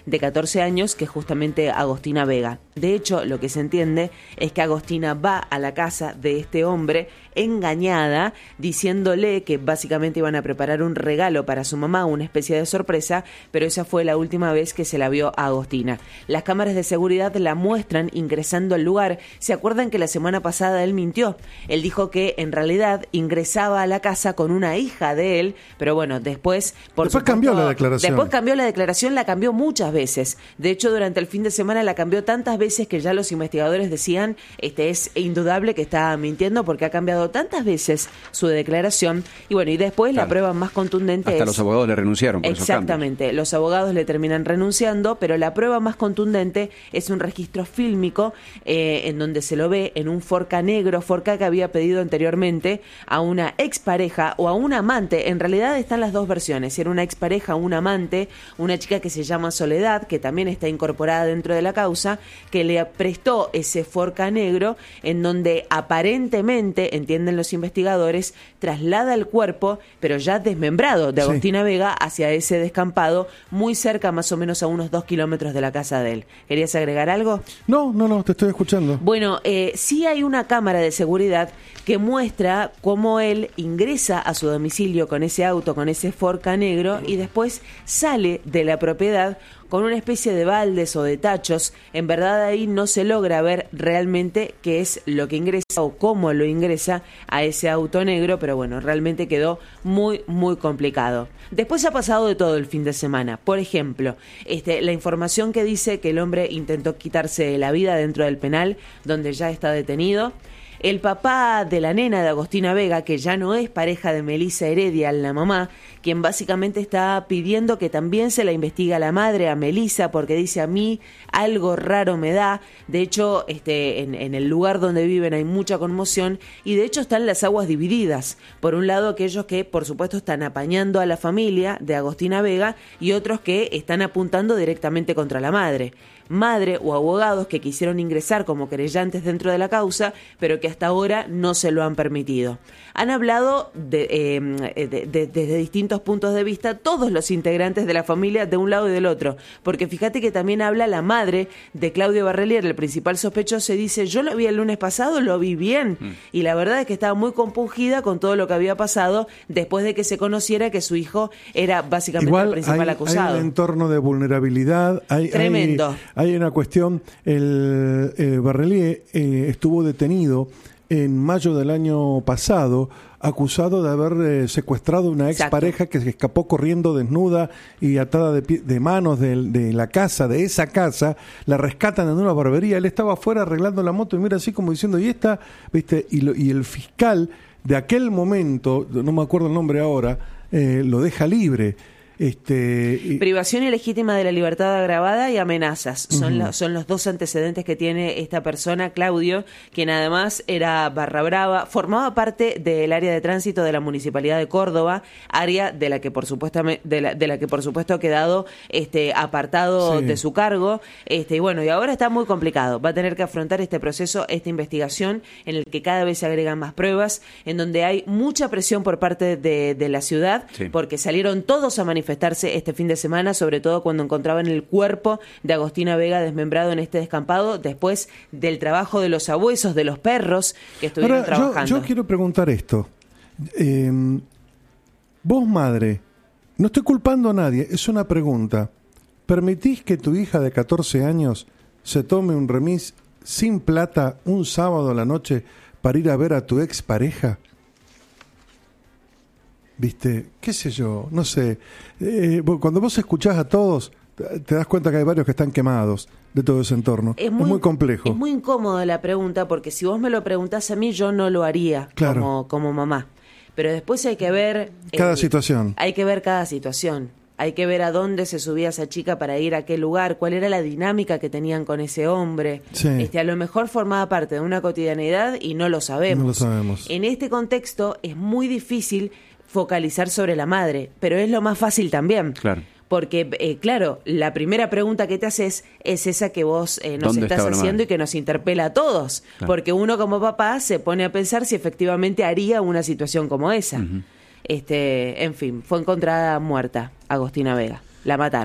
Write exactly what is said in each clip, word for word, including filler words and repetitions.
de catorce años, que es justamente Agostina Vega. De hecho, lo que se entiende es que Agostina va a la casa de este hombre engañada, diciéndole que básicamente iban a preparar un regalo para su mamá, una especie de sorpresa, pero esa fue la última vez que se la vio a Agostina. Las cámaras de seguridad la muestran ingresando al lugar. ¿Se acuerdan que la semana pasada él mintió? Él dijo que en realidad ingresaba a la casa con una hija de él, pero bueno, después... Por después supuesto, cambió la declaración. Después cambió la declaración, la cambió muchas veces. De hecho, durante el fin de semana la cambió tantas veces que ya los investigadores decían, este es indudable que está mintiendo porque ha cambiado tantas veces su declaración. Y bueno, y después claro. la prueba más contundente Hasta es... los abogados le renunciaron por Exactamente, esos cambios. Los abogados le terminan renunciando, pero la prueba más contundente es un registro fílmico eh, en donde se lo ve en un Forca negro, Forca que había pedido anteriormente a una expareja o a un amante. En realidad están las dos versiones, si era una expareja o un amante, una chica que se llama Soledad, que también está incorporada dentro de la causa, que le prestó ese Forca negro en donde aparentemente, entienden los investigadores, traslada el cuerpo, pero ya desmembrado, de Agostina sí. Vega hacia ese descampado, muy cerca, más o menos a unos dos kilómetros de la casa de él. ¿Querías agregar algo? No, no, no, te estoy escuchando. Bueno, eh, sí hay una cámara de seguridad que muestra cómo él ingresa a su domicilio con ese auto, con ese Forca negro, y después sale de la propiedad con una especie de baldes o de tachos. En verdad ahí no se logra ver realmente qué es lo que ingresa o cómo lo ingresa a ese auto negro, pero bueno, realmente quedó muy, muy complicado. Después ha pasado de todo el fin de semana. Por ejemplo, este, la información que dice que el hombre intentó quitarse la vida dentro del penal, donde ya está detenido. El papá de la nena de Agostina Vega, que ya no es pareja de Melissa Heredia, la mamá, quien básicamente está pidiendo que también se la investigue a la madre, a Melissa, porque dice a mí algo raro me da. De hecho, este, en, en el lugar donde viven hay mucha conmoción y de hecho están las aguas divididas. Por un lado, aquellos que por supuesto están apañando a la familia de Agostina Vega y otros que están apuntando directamente contra la madre. Madre o abogados que quisieron ingresar como querellantes dentro de la causa, pero que hasta ahora no se lo han permitido. Han hablado de, eh, de, de, desde distintos puntos de vista todos los integrantes de la familia de un lado y del otro, porque fíjate que también habla la madre de Claudio Barrelier, el principal sospechoso, y dice, yo lo vi el lunes pasado, lo vi bien, mm. y la verdad es que estaba muy compungida con todo lo que había pasado después de que se conociera que su hijo era básicamente Igual el principal hay, acusado. Hay un entorno de vulnerabilidad, hay, tremendo. Hay, Hay una cuestión, el eh, Barrelier eh, estuvo detenido en mayo del año pasado, acusado de haber eh, secuestrado una expareja que se escapó corriendo desnuda y atada de, pie, de manos de, de la casa, de esa casa, la rescatan en una barbería, él estaba afuera arreglando la moto y mira así como diciendo, y esta, viste, y, lo, y el fiscal de aquel momento, no me acuerdo el nombre ahora, eh, lo deja libre. Este, y... Privación ilegítima de la libertad agravada y amenazas. Son, uh-huh. lo, son los dos antecedentes que tiene esta persona, Claudio, quien además era barra brava, formaba parte del área de tránsito de la Municipalidad de Córdoba, área de la que por supuesto, de la, de la que por supuesto ha quedado este, apartado sí. de su cargo. Este, y bueno, y ahora está muy complicado. Va a tener que afrontar este proceso, esta investigación, en el que cada vez se agregan más pruebas, en donde hay mucha presión por parte de, de la ciudad, sí. porque salieron todos a manifestar manifestarse este fin de semana, sobre todo cuando encontraban el cuerpo de Agostina Vega desmembrado en este descampado, después del trabajo de los sabuesos, de los perros que estuvieron Ahora, trabajando. Yo, yo quiero preguntar esto. Eh, vos, madre, no estoy culpando a nadie, es una pregunta. ¿Permitís que tu hija de catorce años se tome un remis sin plata un sábado a la noche para ir a ver a tu expareja? ¿Viste? ¿Qué sé yo? No sé. Eh, cuando vos escuchás a todos, te das cuenta que hay varios que están quemados de todo ese entorno. Es muy, es muy complejo. Es muy incómoda la pregunta, porque si vos me lo preguntás a mí, yo no lo haría claro. como, como mamá. Pero después hay que ver... Cada eh, situación. Hay que ver cada situación. Hay que ver a dónde se subía esa chica para ir a qué lugar, cuál era la dinámica que tenían con ese hombre. Sí. Este, a lo mejor formaba parte de una cotidianidad y no lo sabemos. No lo sabemos. En este contexto es muy difícil focalizar sobre la madre, pero es lo más fácil también. Claro. Porque, eh, claro, la primera pregunta que te haces es esa que vos eh, nos estás haciendo y que nos interpela a todos. Claro. Porque uno como papá se pone a pensar si efectivamente haría una situación como esa. Uh-huh. Este, en fin, fue encontrada muerta Agostina Vega. La mataron.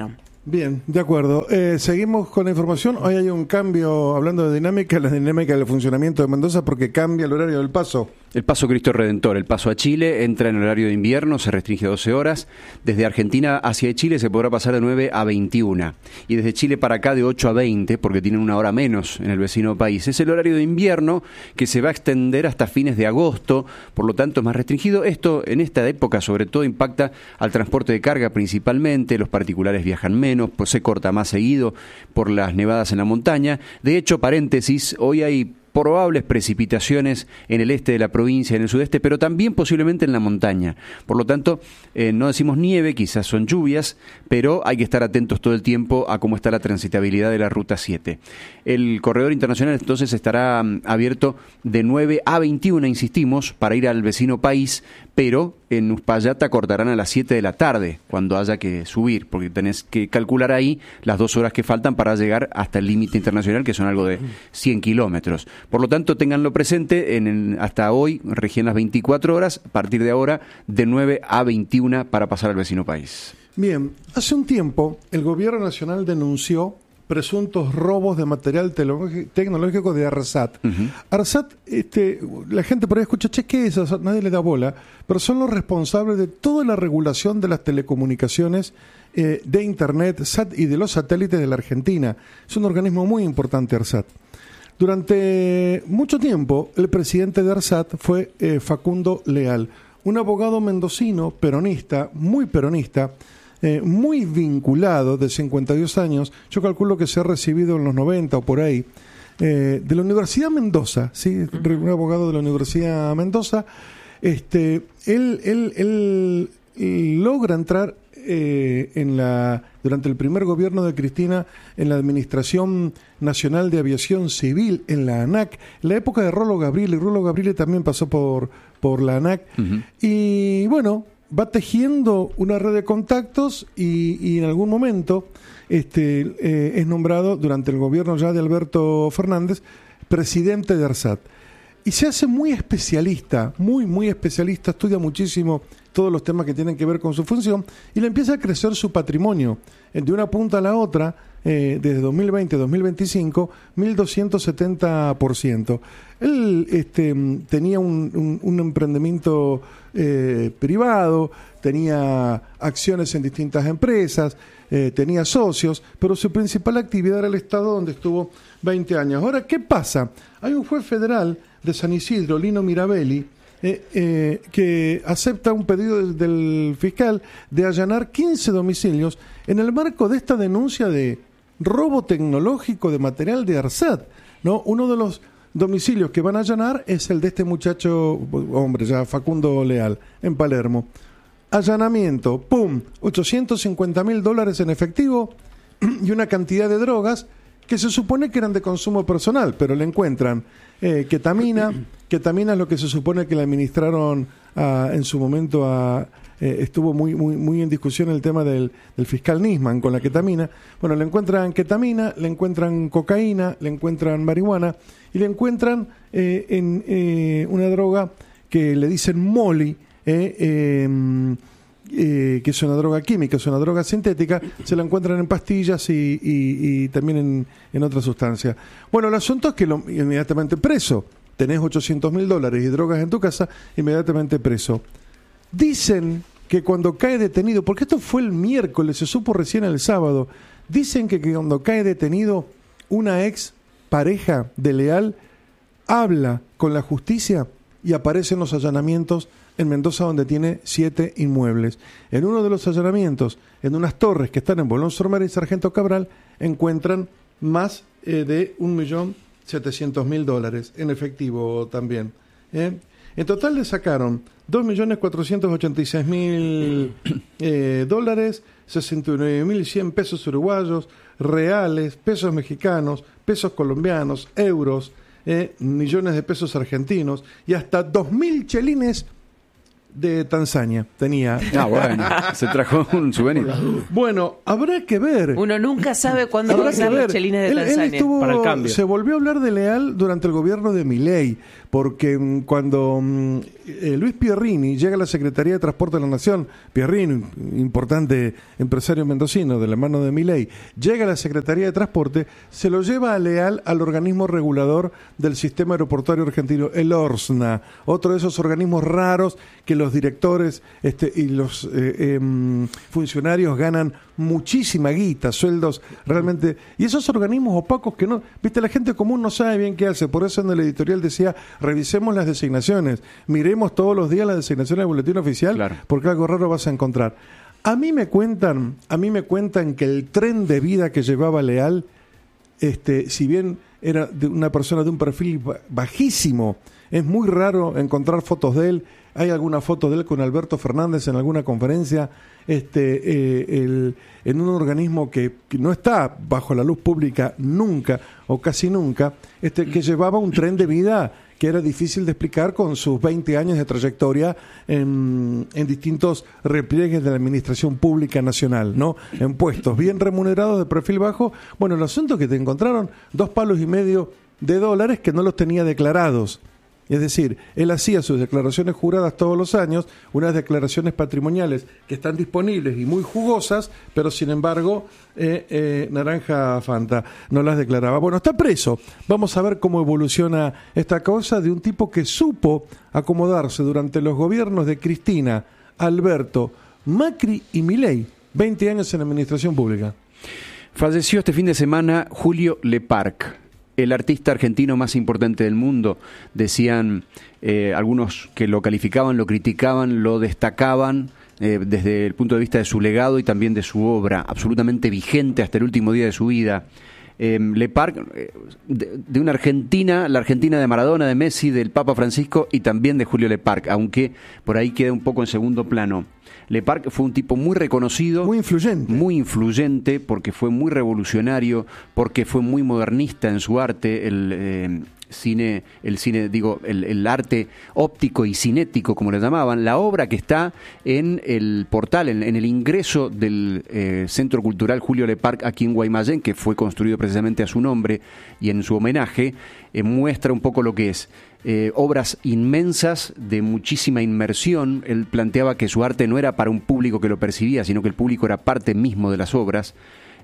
Bien, de acuerdo. Eh, seguimos con la información. Hoy hay un cambio, hablando de dinámica, la dinámica del funcionamiento de Mendoza porque cambia el horario del paso. El paso Cristo Redentor, el paso a Chile, entra en horario de invierno, se restringe a doce horas. Desde Argentina hacia Chile se podrá pasar de nueve a veintiuna. Y desde Chile para acá de ocho a veinte, porque tienen una hora menos en el vecino país. Es el horario de invierno que se va a extender hasta fines de agosto, por lo tanto es más restringido. Esto en esta época sobre todo impacta al transporte de carga principalmente, los particulares viajan menos, pues se corta más seguido por las nevadas en la montaña. De hecho, paréntesis, hoy hay probables precipitaciones en el este de la provincia, en el sudeste, pero también posiblemente en la montaña. Por lo tanto, eh, no decimos nieve, quizás son lluvias, pero hay que estar atentos todo el tiempo a cómo está la transitabilidad de la Ruta siete. El corredor internacional entonces estará um, abierto de nueve a veintiuna, insistimos, para ir al vecino país, pero en Uspallata cortarán a las siete de la tarde, cuando haya que subir, porque tenés que calcular ahí las dos horas que faltan para llegar hasta el límite internacional, que son algo de cien kilómetros. Por lo tanto, ténganlo presente, en, en, hasta hoy regían las veinticuatro horas, a partir de ahora de nueve a veintiuna para pasar al vecino país. Bien, hace un tiempo el gobierno nacional denunció presuntos robos de material tecnológico de ARSAT. Uh-huh. ARSAT, este, la gente por ahí escucha, che, ¿qué es ARSAT? Nadie le da bola, pero son los responsables de toda la regulación de las telecomunicaciones, eh, de Internet, S A T y de los satélites de la Argentina. Es un organismo muy importante, ARSAT. Durante mucho tiempo, el presidente de ARSAT fue eh, Facundo Leal, un abogado mendocino, peronista, muy peronista, Eh, muy vinculado, de cincuenta y dos años, yo calculo que se ha recibido en los noventa o por ahí, eh, de la Universidad Mendoza, ¿sí? Un abogado de la Universidad Mendoza. Este, él, él, él, él logra entrar eh, en la durante el primer gobierno de Cristina en la Administración Nacional de Aviación Civil, en la ANAC, en la época de Rolo Gabriele. Rolo Gabriele también pasó por, por la ANAC. Uh-huh. Y bueno, va tejiendo una red de contactos y, y en algún momento este, eh, es nombrado, durante el gobierno ya de Alberto Fernández, presidente de ARSAT. Y se hace muy especialista, muy, muy especialista, estudia muchísimo todos los temas que tienen que ver con su función y le empieza a crecer su patrimonio de una punta a la otra, eh, desde dos mil veinte a dos mil veinticinco, mil doscientos setenta por ciento. Él este, tenía un, un, un emprendimiento eh, privado, tenía acciones en distintas empresas, eh, tenía socios, pero su principal actividad era el Estado, donde estuvo veinte años. Ahora, ¿qué pasa? Hay un juez federal de San Isidro, Lino Mirabelli, eh, eh, que acepta un pedido del, del fiscal de allanar quince domicilios en el marco de esta denuncia de robo tecnológico de material de ARSAT, ¿no? Uno de los domicilios que van a allanar es el de este muchacho, hombre, ya Facundo Leal, en Palermo. Allanamiento, pum, ochocientos cincuenta mil dólares en efectivo y una cantidad de drogas que se supone que eran de consumo personal, pero le encuentran eh, ketamina, ketamina es lo que se supone que le administraron a, en su momento a... Eh, estuvo muy muy muy en discusión el tema del, del fiscal Nisman con la ketamina. Bueno, le encuentran ketamina, le encuentran cocaína, le encuentran marihuana y le encuentran eh, en eh, una droga que le dicen Molly, eh, eh, eh, que es una droga química, es una droga sintética, se la encuentran en pastillas y, y, y también en, en otras sustancias. Bueno, el asunto es que lo, inmediatamente preso, tenés ochocientos mil dólares y drogas en tu casa, inmediatamente preso. Dicen que cuando cae detenido, porque esto fue el miércoles, se supo recién el sábado, dicen que, que cuando cae detenido una ex pareja de Leal habla con la justicia y aparecen los allanamientos en Mendoza, donde tiene siete inmuebles. En uno de los allanamientos, en unas torres que están en Bolón Sormera y Sargento Cabral, encuentran más eh, de un millón setecientos mil dólares en efectivo también. ¿eh? En total le sacaron dos millones cuatrocientos ochenta y seis mil eh, dólares, sesenta y nueve mil cien pesos uruguayos, reales, pesos mexicanos, pesos colombianos, euros, eh, millones de pesos argentinos y hasta dos mil chelines De Tanzania, tenía. Ah, bueno, se trajo un souvenir. Bueno, habrá que ver. Uno nunca sabe cuándo va a usar las chelines de él, Tanzania. Él estuvo, para el cambio. Se volvió a hablar de Leal durante el gobierno de Milei, porque mm, cuando mm, eh, Luis Pierrini llega a la Secretaría de Transporte de la Nación, Pierrini, importante empresario mendocino de la mano de Milei, llega a la Secretaría de Transporte, se lo lleva a Leal al organismo regulador del sistema aeroportuario argentino, el ORSNA, otro de esos organismos raros que los directores este, y los eh, eh, funcionarios ganan muchísima guita, sueldos realmente, y esos organismos opacos que no, viste, la gente común no sabe bien qué hace, por eso en el editorial decía, revisemos las designaciones, miremos todos los días las designaciones del boletín oficial, claro, porque algo raro vas a encontrar. A mí me cuentan, a mí me cuentan que el tren de vida que llevaba Leal, este, si bien era de una persona de un perfil bajísimo, es muy raro encontrar fotos de él. Hay alguna foto de él con Alberto Fernández en alguna conferencia, este, eh, el, en un organismo que, que no está bajo la luz pública nunca o casi nunca, este, que llevaba un tren de vida que era difícil de explicar con sus veinte años de trayectoria en, en distintos repliegues de la administración pública nacional, ¿no? En puestos bien remunerados de perfil bajo. Bueno, el asunto es que te encontraron dos palos y medio de dólares que no los tenía declarados. Es decir, él hacía sus declaraciones juradas todos los años, unas declaraciones patrimoniales que están disponibles y muy jugosas, pero sin embargo, eh, eh, Naranja Fanta no las declaraba. Bueno, está preso. Vamos a ver cómo evoluciona esta causa de un tipo que supo acomodarse durante los gobiernos de Cristina, Alberto, Macri y Milei, veinte años en la administración pública. Falleció este fin de semana Julio Leparc, el artista argentino más importante del mundo. Decían eh, algunos que lo calificaban, lo criticaban, lo destacaban eh, desde el punto de vista de su legado y también de su obra, absolutamente vigente hasta el último día de su vida. Eh, Leparc, eh, de, de una Argentina, la Argentina de Maradona, de Messi, del Papa Francisco y también de Julio Leparc, aunque por ahí queda un poco en segundo plano. Leparc fue un tipo muy reconocido, muy influyente, muy influyente, porque fue muy revolucionario, porque fue muy modernista en su arte, el eh, cine, el cine, digo, el, el arte óptico y cinético, como le llamaban. La obra que está en el portal, en, en el ingreso del eh, Centro Cultural Julio Leparc aquí en Guaymallén, que fue construido precisamente a su nombre y en su homenaje, eh, muestra un poco lo que es. Eh, obras inmensas de muchísima inmersión. Él planteaba que su arte no era para un público que lo percibía, sino que el público era parte mismo de las obras.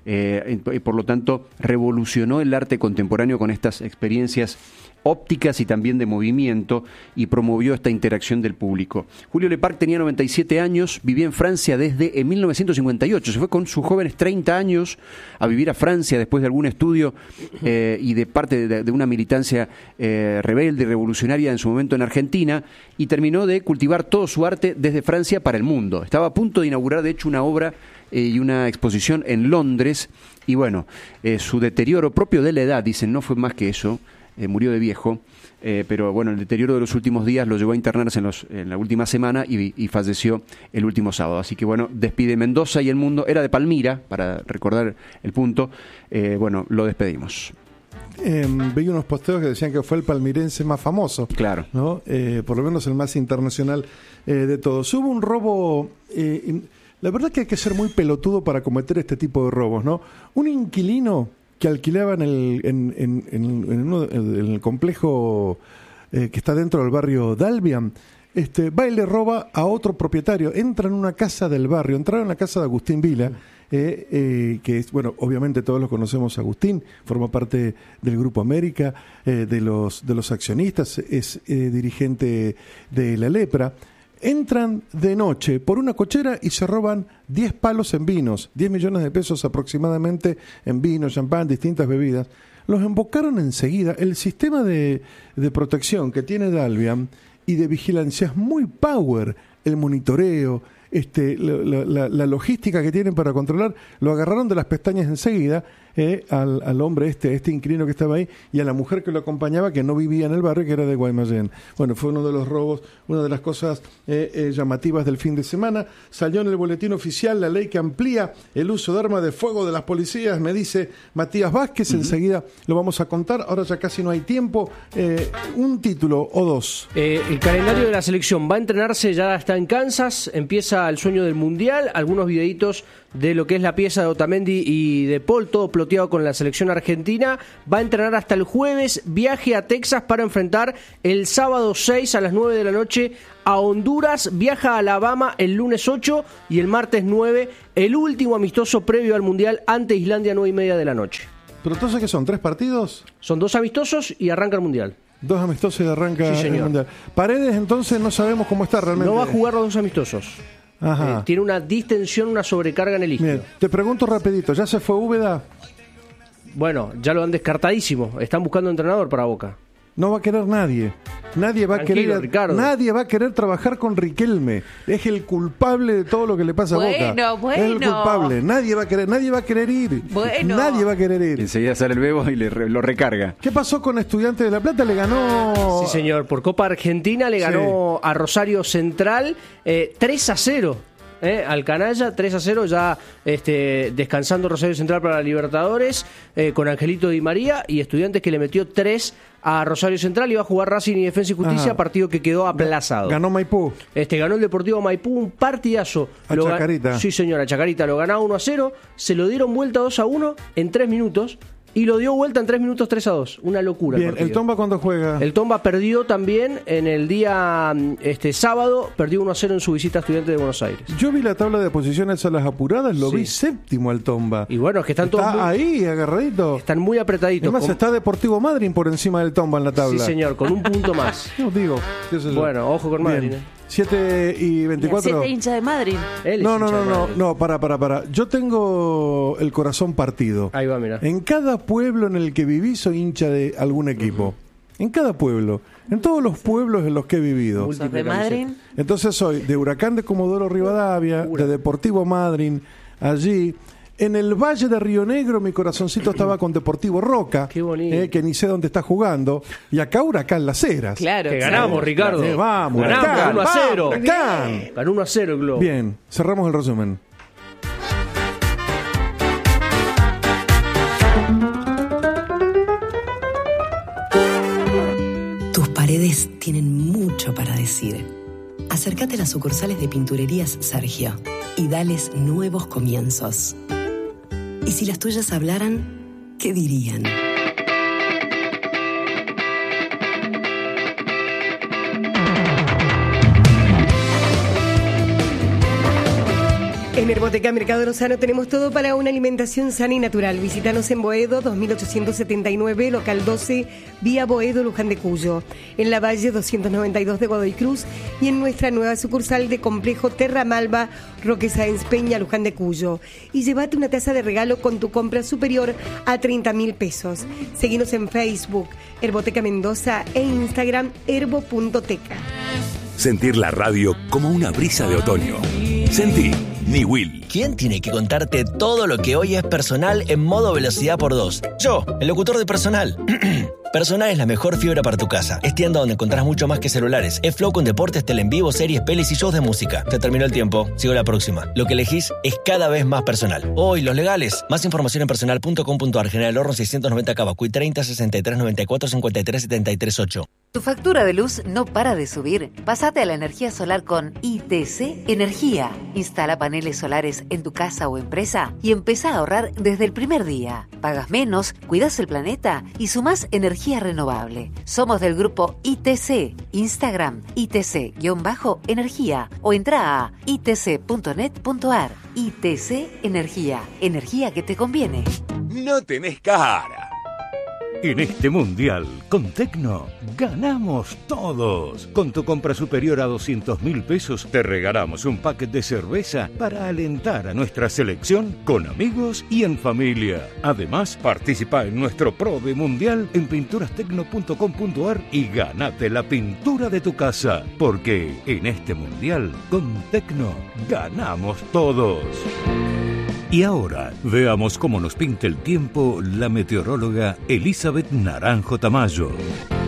Eh, y por lo tanto revolucionó el arte contemporáneo con estas experiencias ópticas y también de movimiento, y promovió esta interacción del público. Julio Leparc tenía noventa y siete años, vivía en Francia desde en mil novecientos cincuenta y ocho, se fue con sus jóvenes treinta años a vivir a Francia después de algún estudio eh, y de parte de, de una militancia eh, rebelde y revolucionaria en su momento en Argentina, y terminó de cultivar todo su arte desde Francia para el mundo. Estaba a punto de inaugurar de hecho una obra eh, y una exposición en Londres, y bueno, eh, su deterioro propio de la edad, dicen, no fue más que eso. Eh, murió de viejo, eh, pero bueno, el deterioro de los últimos días lo llevó a internarse en, los, en la última semana y, y falleció el último sábado. Así que bueno, despide Mendoza y el mundo. Era de Palmira, para recordar el punto. Eh, bueno, lo despedimos. Eh, vi unos posteos que decían que fue el palmirense más famoso. Claro. ¿No? Eh, por lo menos el más internacional eh, de todos. Hubo un robo... Eh, la verdad que hay que ser muy pelotudo para cometer este tipo de robos, ¿no? Un inquilino que alquilaba en el, en, en, en, en, uno, en el complejo eh, que está dentro del barrio Dalbian, este, va y le roba a otro propietario. Entra en una casa del barrio, entraron en la casa de Agustín Vila, eh, eh, que es, bueno, obviamente todos lo conocemos a Agustín, forma parte del Grupo América, eh, de los de los accionistas, es eh, dirigente de la Lepra. Entran de noche por una cochera y se roban diez palos en vinos, diez millones de pesos aproximadamente en vino, champán, distintas bebidas. Los embocaron enseguida. El sistema de, de protección que tiene Dalbian y de vigilancia es muy power. El monitoreo, este, la, la, la logística que tienen para controlar, lo agarraron de las pestañas enseguida. eh, al, al hombre este, este inquilino que estaba ahí, y a la mujer que lo acompañaba, que no vivía en el barrio, que era de Guaymallén. Bueno, fue uno de los robos, una de las cosas eh, eh, llamativas del fin de semana. Salió en el boletín oficial la ley que amplía el uso de armas de fuego de las policías, me dice Matías Vázquez, uh-huh. Enseguida lo vamos a contar, ahora ya casi no hay tiempo. Eh, un título o dos. Eh, el calendario de la selección va a entrenarse, ya está en Kansas, empieza el sueño del Mundial, algunos videitos de lo que es la pieza de Otamendi y de Paul, todo ploteado con la selección argentina. Va a entrenar hasta el jueves, viaje a Texas para enfrentar el sábado seis a las nueve de la noche a Honduras, viaja a Alabama el lunes ocho y el martes nueve, el último amistoso previo al Mundial ante Islandia, nueve y media de la noche. ¿Pero entonces qué son? ¿Tres partidos? Son dos amistosos y arranca el Mundial. Dos amistosos y arranca sí, el Mundial. Paredes, entonces, no sabemos cómo está realmente. No va a jugar los dos amistosos. Ajá. Eh, tiene una distensión, una sobrecarga en el isquio. Bien, te pregunto rapidito, ¿ya se fue Úbeda? Bueno, ya lo han descartadísimo. Están buscando entrenador para Boca. No va a querer nadie. Nadie va Tranquilo, a querer Ricardo. Nadie va a querer trabajar con Riquelme. Es el culpable de todo lo que le pasa bueno, a Boca. Bueno, es el culpable. Nadie va a querer, nadie va a querer ir. Bueno. Nadie va a querer ir. Enseguida sale el bebo y le re, lo recarga. ¿Qué pasó con Estudiantes de La Plata? Le ganó. Sí, señor. Por Copa Argentina le ganó sí. a Rosario Central eh, tres a cero. Eh, al canalla, tres a cero, ya este, descansando Rosario Central para la Libertadores, eh, con Angelito Di María, y Estudiantes que le metió tres a Rosario Central. Iba a jugar Racing y Defensa y Justicia, Ajá. partido que quedó aplazado. Ganó Maipú. Este, ganó el Deportivo Maipú, un partidazo. A lo Chacarita. Ga- sí, señora, Chacarita lo ganaba uno a cero, se lo dieron vuelta dos a uno en tres minutos. Y lo dio vuelta en tres minutos tres a dos. Una locura. Bien, el, ¿el Tomba cuándo juega? El Tomba perdió también en el día este sábado, perdió uno a cero en su visita a Estudiantes de Buenos Aires. Yo vi la tabla de posiciones a las apuradas, lo Sí. vi séptimo al Tomba. Y bueno, es que están está todos muy, ahí, agarradito. están muy apretaditos. Además con... está Deportivo Madryn por encima del Tomba en la tabla. Sí, señor, con un punto más. No digo, qué sé yo. Bueno, ojo con Madryn. Eh. siete y veinticuatro. siete hincha de Madrid. Él No, es no, hincha no, de no, Madrid. no, para, para, para. Yo tengo el corazón partido. Ahí va, mira. En cada pueblo en el que viví soy hincha de algún equipo. Uh-huh. En cada pueblo. En todos los pueblos en los que he vivido. ¿Sos de Madrid? Entonces soy de Huracán de Comodoro Rivadavia, de Deportivo Madryn, allí. En el Valle de Río Negro mi corazoncito estaba con Deportivo Roca, Qué bonito. eh, que ni sé dónde está jugando, y acá Huracán Las Heras. Claro. Que claro. ganamos, Ricardo. Eh, vamos, ganamos, Huracán, uno a cero. vamos, Huracán. Ganó uno a cero el Globo. Bien, cerramos el resumen. Tus paredes tienen mucho para decir. Acércate a las sucursales de Pinturerías Sergio y dales nuevos comienzos. Y si las tuyas hablaran, ¿qué dirían? En Herboteca Mercado Lozano tenemos todo para una alimentación sana y natural. Visítanos en Boedo dos mil ochocientos setenta y nueve, local doce, vía Boedo, Luján de Cuyo. En la Valle doscientos noventa y dos de Godoy Cruz y en nuestra nueva sucursal de Complejo Terra Malva, Roque Sáenz Peña, Luján de Cuyo. Y llévate una taza de regalo con tu compra superior a treinta mil pesos. Seguinos en Facebook, Herboteca Mendoza, e Instagram, herbo punto teca. Sentir la radio como una brisa de otoño. Sentí Ni Will. ¿Quién tiene que contarte todo lo que hoy es personal en modo velocidad por dos? Yo, el locutor de Personal. Personal es la mejor fibra para tu casa. Es tienda donde encontrás mucho más que celulares. Es Flow con deportes, tele en vivo, series, pelis y shows de música. Se terminó el tiempo. Sigo la próxima. Lo que elegís es cada vez más personal. Hoy, los legales. Más información en personal punto com punto ar. General Horno seiscientos noventa Cavacuy treinta sesenta y tres noventa y cuatro cincuenta y tres setenta y tres ocho. ¿Tu factura de luz no para de subir? Pásate a la energía solar con I T C Energía. Instala paneles solares en tu casa o empresa y empezá a ahorrar desde el primer día. Pagas menos, cuidas el planeta y sumás energía renovable. Somos del grupo I T C. Instagram, I T C-energía o entra a i t c punto net punto ar. I T C Energía. Energía que te conviene. No tenés cara. En este mundial, con Tecno, ganamos todos. Con tu compra superior a doscientos mil pesos, te regalamos un paquete de cerveza para alentar a nuestra selección con amigos y en familia. Además, participa en nuestro Pro de Mundial en pinturas tecno punto com punto ar y ganate la pintura de tu casa. Porque en este mundial, con Tecno, ganamos todos. Y ahora, veamos cómo nos pinta el tiempo la meteoróloga Elizabeth Naranjo Tamayo.